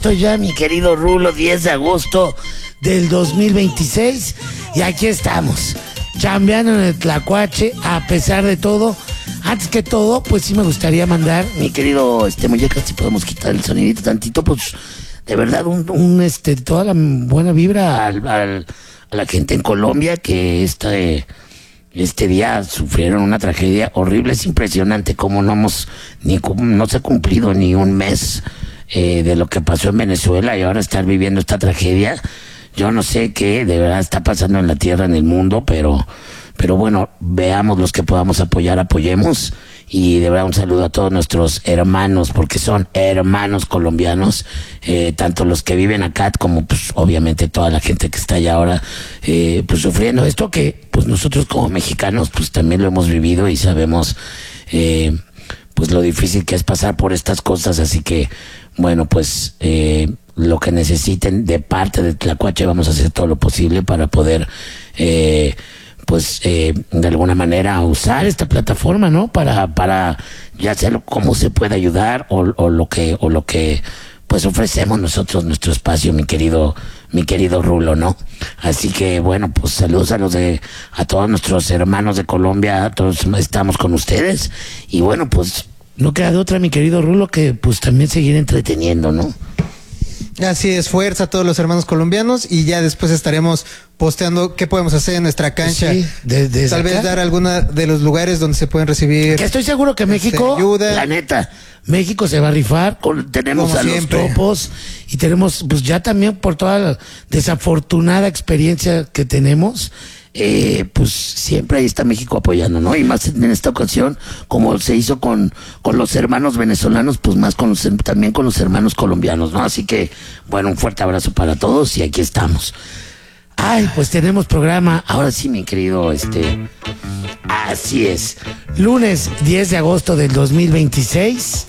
listo ya, mi querido Rulo, 10 de agosto del 2026. Y aquí estamos, chambeando en el Tlacuache, a pesar de todo. Antes que todo, pues sí me gustaría mandar, mi querido Muñeca, si podemos quitar el sonidito tantito, pues de verdad, toda la buena vibra a la gente en Colombia que este día sufrieron una tragedia horrible. Es impresionante cómo no se ha cumplido ni un mes de lo que pasó en Venezuela y ahora estar viviendo esta tragedia. Yo no sé qué de verdad está pasando en la tierra, en el mundo, pero bueno, veamos los que podamos apoyar, apoyemos. Y de verdad un saludo a todos nuestros hermanos, porque son hermanos colombianos, tanto los que viven acá como pues obviamente toda la gente que está allá ahora pues sufriendo esto, que pues nosotros como mexicanos pues también lo hemos vivido y sabemos pues lo difícil que es pasar por estas cosas. Así que bueno, pues lo que necesiten de parte de Tlacuache, vamos a hacer todo lo posible para poder de alguna manera usar esta plataforma, ¿no? Para ya sea cómo se puede ayudar o lo que pues ofrecemos nosotros, nuestro espacio, mi querido Rulo, ¿no? Así que bueno, pues saludos a todos nuestros hermanos de Colombia, todos estamos con ustedes. Y bueno, pues no queda de otra, mi querido Rulo, que pues también seguir entreteniendo, ¿no? Así es, fuerza a todos los hermanos colombianos y ya después estaremos posteando qué podemos hacer en nuestra cancha. Sí, tal vez dar alguna de los lugares donde se pueden recibir. Que estoy seguro que México, ayuda. La neta, México se va a rifar. Tenemos como a siempre los topos y tenemos, pues ya también por toda la desafortunada experiencia que tenemos. Pues siempre ahí está México apoyando, ¿no? Y más en esta ocasión, como se hizo con los hermanos venezolanos, pues más también con los hermanos colombianos, ¿no? Así que, bueno, un fuerte abrazo para todos y aquí estamos. Ay, pues tenemos programa, ahora sí, mi querido, así es. Lunes 10 de agosto del 2026.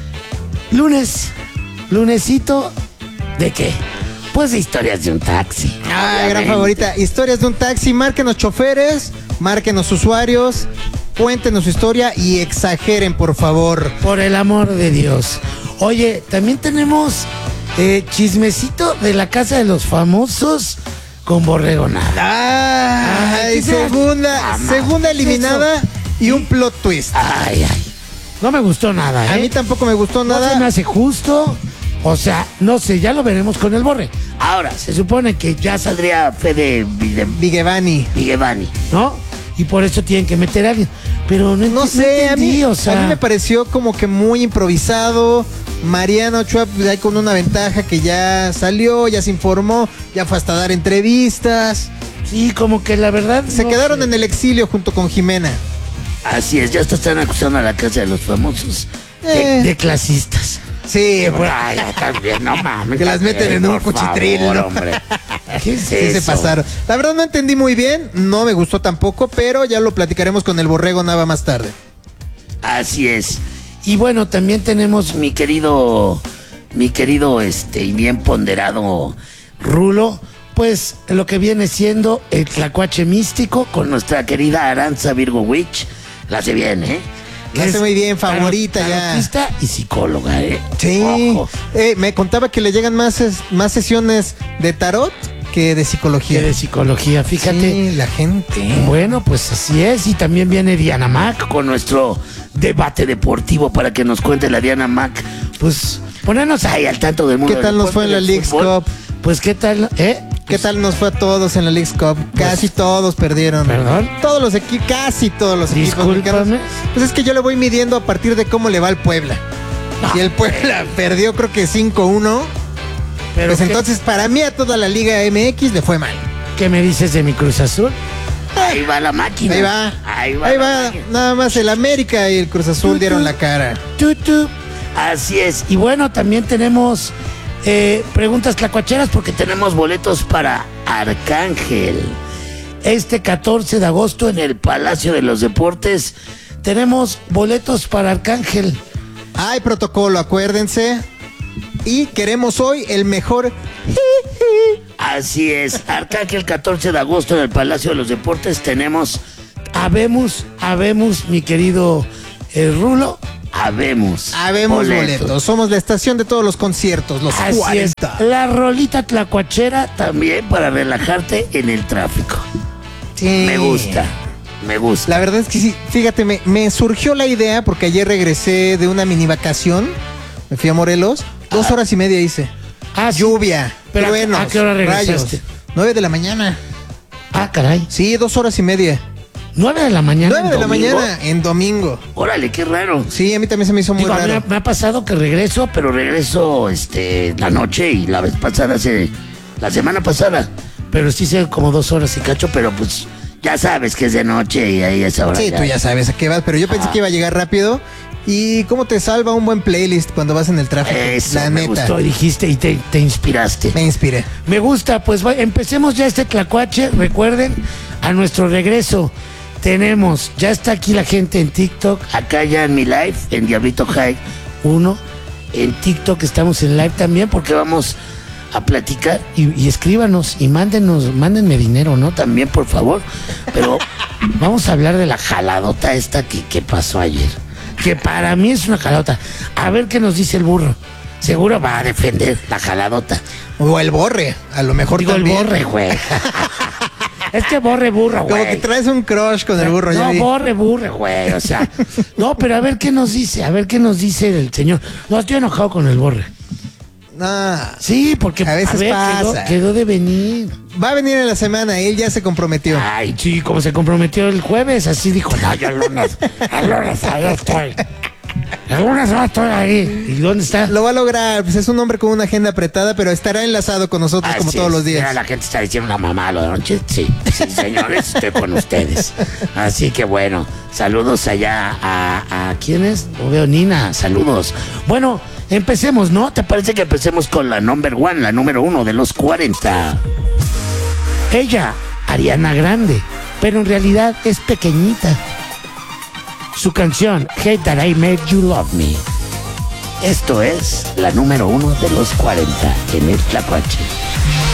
Lunesito, ¿de qué? Pues historias de un taxi. Gran favorita. Historias de un taxi. Márquenos choferes, márquenos usuarios, cuéntenos su historia y exageren, por favor. Por el amor de Dios. Oye, también tenemos chismecito de la casa de los famosos con Borrego Nava. Segunda eliminada y un plot twist. Ay. No me gustó nada, A mí tampoco me gustó nada. No se me hace justo. O sea, no sé, ya lo veremos con el Borre. Ahora, se supone que ya saldría Fede Vigevani, ¿no? Y por eso tienen que meter a alguien. Pero no sé, entendí, a mí me pareció como que muy improvisado. Mariano Ochoa ahí con una ventaja que ya salió, ya se informó, ya fue hasta dar entrevistas. Sí, como que la verdad se quedaron en el exilio junto con Jimena. Así es, ya están acusando a la casa de los famosos de clasistas. Sí, también, no mames. Que las meten en un cuchitril, ¿no? Hombre. ¿Qué es sí, eso? Se pasaron. La verdad no entendí muy bien, no me gustó tampoco, pero ya lo platicaremos con el Borrego Nava más tarde. Así es. Y bueno, también tenemos mi querido y bien ponderado Rulo, pues lo que viene siendo el Tlacuache místico con nuestra querida Aranza Virgo Witch. La hace bien, La hace muy bien, favorita ya. Artista y psicóloga, Sí. Me contaba que le llegan más sesiones de tarot que de psicología. Fíjate. Sí, la gente. Bueno, pues así es. Y también viene Diana Mac con nuestro debate deportivo para que nos cuente la Diana Mac. Pues ponernos ahí al tanto del mundo. ¿Qué tal nos fue en la Leagues Cup? Pues qué tal, ¿Qué tal nos fue a todos en la Leagues Cup? Casi todos perdieron. ¿Perdón? Todos los equipos, casi todos los equipos mexicanos. Pues es que yo le voy midiendo a partir de cómo le va al Puebla. Y el Puebla perdió creo que 5-1. Pues entonces para mí a toda la Liga MX le fue mal. ¿Qué me dices de mi Cruz Azul? Ahí va la máquina. Ahí va. Nada más el América y el Cruz Azul dieron la cara. Así es. Y bueno, también tenemos preguntas tlacuacheras porque tenemos boletos para Arcángel. Este 14 de agosto en el Palacio de los Deportes tenemos boletos para Arcángel. Hay protocolo, acuérdense. Y queremos hoy el mejor. Así es, Arcángel 14 de agosto en el Palacio de los Deportes tenemos habemos, mi querido Rulo, habemos boletos. Somos la estación de todos los conciertos, los Así 40. Es. La rolita tlacuachera también para relajarte en el tráfico. Sí. Me gusta. La verdad es que sí, fíjate, me surgió la idea porque ayer regresé de una mini vacación. Me fui a Morelos. 2 horas y media hice. Lluvia, pero truenos, ¿a qué hora regresaste? rayos. 9 de la mañana. Caray. Sí, 2 horas y media. 9 de la mañana. 9 de la mañana en domingo. Órale, qué raro. Sí, a mí también se me hizo muy raro. Me ha pasado que regreso la noche y la semana pasada. Pero sí sé como 2 horas y cacho, pero pues ya sabes que es de noche y ahí es ahora. Sí, tú ya sabes a qué vas, pero yo pensé que iba a llegar rápido. ¿Y cómo te salva un buen playlist cuando vas en el tráfico? Eso, la me neta. gustó, dijiste y te inspiraste. Me inspiré. Me gusta, pues empecemos ya este tlacuache. Recuerden, a nuestro regreso ya está aquí la gente en TikTok, acá ya en mi live, en Diablito High 1. En TikTok estamos en live también porque vamos a platicar y escríbanos y mándenme dinero, ¿no? También, por favor. Pero vamos a hablar de la jaladota esta que pasó ayer. Que para mí es una jaladota. A ver qué nos dice el burro. Seguro va a defender la jaladota. O el borre, a lo mejor también. El borre, güey. Es que borre burro, güey. Como que traes un crush con el burro. No, borre burro, güey. O sea, no, pero a ver qué nos dice. A ver qué nos dice el señor. No, estoy enojado con el borre. Sí, porque a veces pasa. Quedó de venir. Va a venir en la semana, él ya se comprometió. Ay, sí, como se comprometió el jueves, así dijo, no, yo el lunes, ahí estoy. El lunes no estoy ahí. ¿Y dónde está? Lo va a lograr, pues es un hombre con una agenda apretada, pero estará enlazado con nosotros como todos los días. Mira, la gente está diciendo la mamá lo de noche. Sí, señores, estoy con ustedes. Así que bueno, saludos allá a ¿quién es? No veo Nina, saludos. Bueno, empecemos, ¿no? ¿Te parece que empecemos con la número 1 de los 40? Ella, Ariana Grande, pero en realidad es pequeñita. Su canción, Hate That I Made You Love Me. Esto es la número 1 de los 40 en el Tlacuache.